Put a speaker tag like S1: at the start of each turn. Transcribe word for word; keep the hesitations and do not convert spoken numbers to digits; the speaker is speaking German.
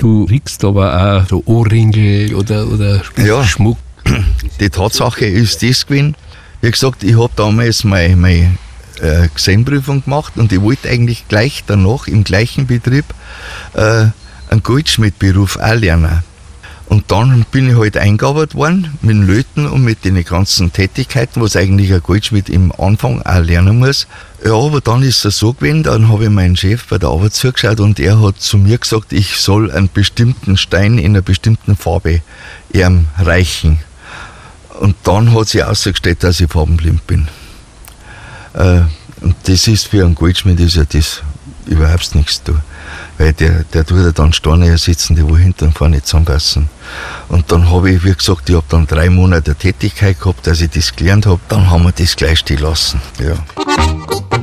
S1: du kriegst aber auch so Ohrringe oder, oder
S2: Ja.
S1: Schmuck.
S2: Die Tatsache ist das gewesen, wie gesagt, ich habe damals meine, meine äh, Gesellenprüfung gemacht und ich wollte eigentlich gleich danach im gleichen Betrieb äh, einen Goldschmiedberuf auch lernen. Und dann bin ich halt eingearbeitet worden mit dem Löten und mit den ganzen Tätigkeiten, was eigentlich ein Goldschmied im Anfang auch lernen muss. Ja, aber dann ist es so gewesen, dann habe ich meinen Chef bei der Arbeit zugeschaut und er hat zu mir gesagt, ich soll einen bestimmten Stein in einer bestimmten Farbe ihm reichen. Und dann hat sich herausgestellt, dass ich farbenblind bin. Äh, und das ist für einen Goldschmied ist ja das überhaupt nichts zu tun. Weil der, der tut ja dann Steine ersetzen, die wo hinten und vorne zusammenpassen. Und dann habe ich, wie gesagt, ich habe dann drei Monate Tätigkeit gehabt, dass ich das gelernt habe. Dann haben wir das gleich stehen lassen. Ja.